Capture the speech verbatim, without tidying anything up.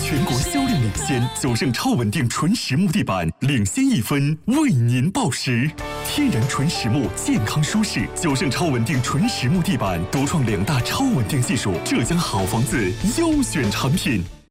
全国销量领先，九盛超稳定纯实木地板领先一分，为您报时。天然纯实木，健康舒适，九盛超稳定纯实木地板独创两大超稳定技术，浙江好房子优选产品。